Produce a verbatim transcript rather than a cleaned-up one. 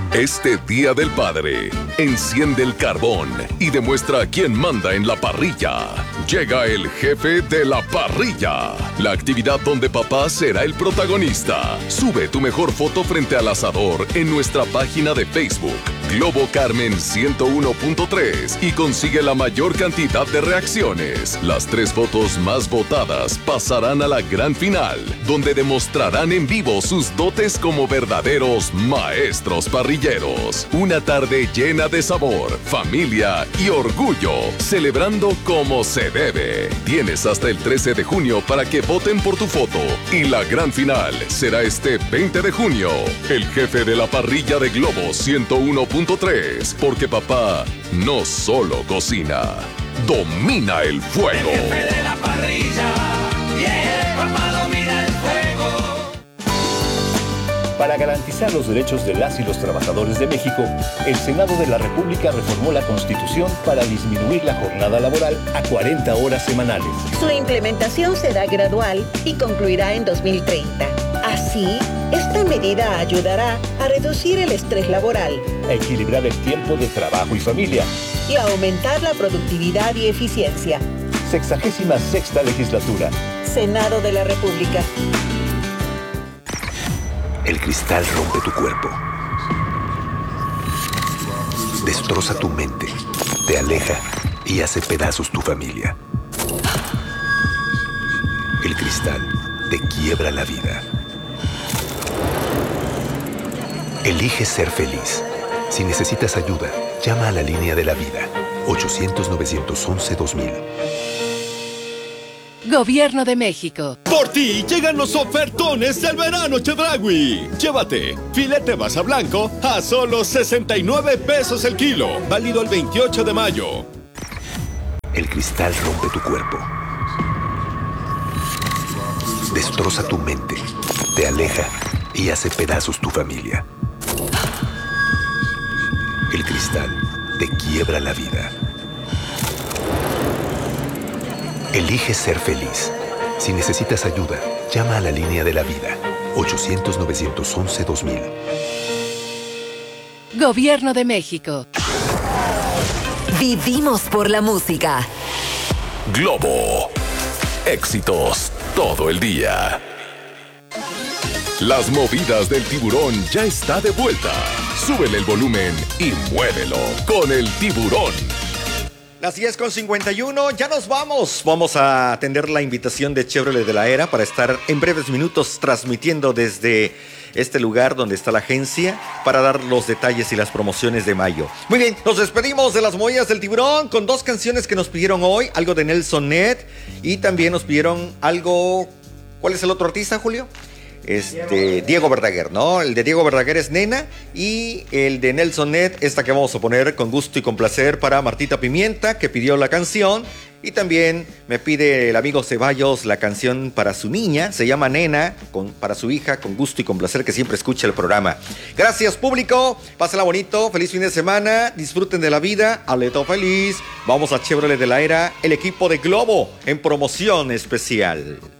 Este Día del Padre, enciende el carbón y demuestra quién manda en la parrilla. Llega el jefe de la parrilla, la actividad donde papá será el protagonista. Sube tu mejor foto frente al asador en nuestra página de Facebook, Globo Carmen ciento uno punto tres, y consigue la mayor cantidad de reacciones. Las tres fotos más votadas pasarán a la gran final, donde demostrarán en vivo sus dotes como verdaderos maestros parrilleros. Una tarde llena de sabor, familia y orgullo, celebrando como se debe. Tienes hasta el trece de junio para que voten por tu foto, y la gran final será este veinte de junio. El jefe de la parrilla de Globo ciento uno punto tres, porque papá no solo cocina, domina el fuego. El jefe de la parrilla, yeah, papá domina el fuego. Para garantizar los derechos de las y los trabajadores de México, el Senado de la República reformó la Constitución para disminuir la jornada laboral a cuarenta horas semanales. Su implementación será gradual y concluirá en dos mil treinta. Así, esta medida ayudará a reducir el estrés laboral, a equilibrar el tiempo de trabajo y familia y a aumentar la productividad y eficiencia. Sexagésima sexta legislatura. Senado de la República. El cristal rompe tu cuerpo, destroza tu mente, te aleja y hace pedazos tu familia. El cristal te quiebra la vida. Elige ser feliz. Si necesitas ayuda, llama a la línea de la vida, ochocientos, novecientos once, dos mil. Gobierno de México. Por ti llegan los ofertones del verano Chedraui. Llévate filete basa blanco a solo sesenta y nueve pesos el kilo. Válido el veintiocho de mayo. El cristal rompe tu cuerpo, destroza tu mente, te aleja y hace pedazos tu familia. El cristal te quiebra la vida. Elige ser feliz. Si necesitas ayuda, llama a la línea de la vida, ochocientos, novecientos once, dos mil. Gobierno de México. Vivimos por la música. Globo. Éxitos todo el día. Las movidas del tiburón ya está de vuelta. Súbele el volumen y muévelo con el tiburón. Las diez con cincuenta y uno, ya nos vamos. Vamos a atender la invitación de Chevrolet de la Era para estar en breves minutos transmitiendo desde este lugar donde está la agencia para dar los detalles y las promociones de mayo. Muy bien, nos despedimos de las movidas del tiburón con dos canciones que nos pidieron hoy, algo de Nelson Ned y también nos pidieron algo... ¿Cuál es el otro artista, Julio? Este, Diego Verdaguer, ¿no? El de Diego Verdaguer es Nena y el de Nelson Ned, esta que vamos a poner con gusto y con placer para Martita Pimienta, que pidió la canción. Y también me pide el amigo Ceballos la canción para su niña, se llama Nena, con, para su hija, con gusto y con placer, que siempre escucha el programa. Gracias, público, pásenla bonito, feliz fin de semana, disfruten de la vida, aleto feliz. Vamos a Chevrolet de la Era, el equipo de Globo en promoción especial.